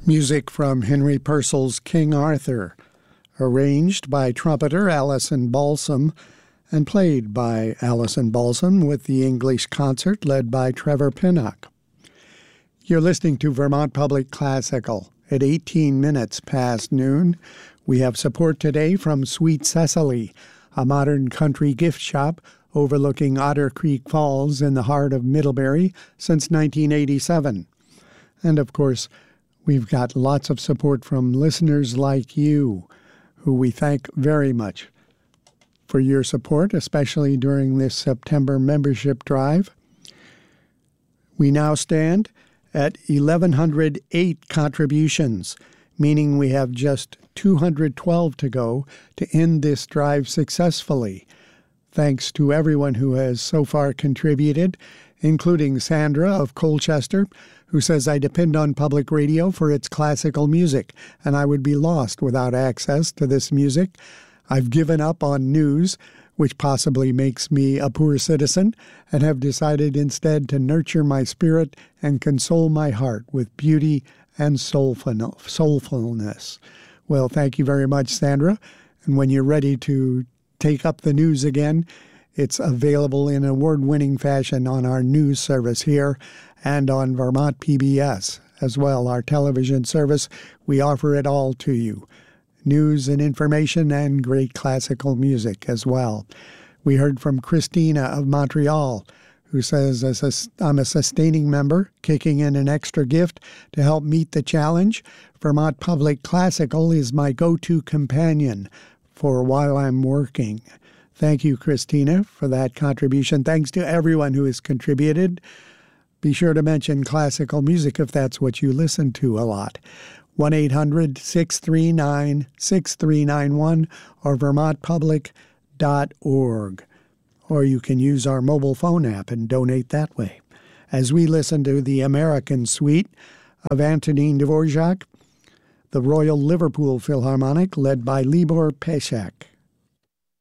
Music from Henry Purcell's King Arthur, arranged by trumpeter Alison Balsom and played by Alison Balsom with the English concert led by Trevor Pinnock. You're listening to Vermont Public Classical at 18 minutes past noon. We have support today from Sweet Cecily, a modern country gift shop overlooking Otter Creek Falls in the heart of Middlebury since 1987. And of course, we've got lots of support from listeners like you, who we thank very much for your support, especially during this September membership drive. We now stand at 1,108 contributions, meaning we have just 212 to go to end this drive successfully. Thanks to everyone who has so far contributed, including Sandra of Colchester, who says, I depend on public radio for its classical music, and I would be lost without access to this music. I've given up on news, which possibly makes me a poor citizen, and have decided instead to nurture my spirit and console my heart with beauty and soulfulness. Well, thank you very much, Sandra. And when you're ready to take up the news again, it's available in award-winning fashion on our news service here and on Vermont PBS as well, our television service. We offer it all to you. News and information and great classical music as well. We heard from Christina of Montreal, who says, I'm a sustaining member, kicking in an extra gift to help meet the challenge. Vermont Public Classical is my go-to companion for while I'm working. Thank you, Christina, for that contribution. Thanks to everyone who has contributed. Be sure to mention classical music if that's what you listen to a lot. 1-800-639-6391 or vermontpublic.org. Or you can use our mobile phone app and donate that way. As we listen to the American Suite of Antonin Dvorak, the Royal Liverpool Philharmonic led by Libor Pesek.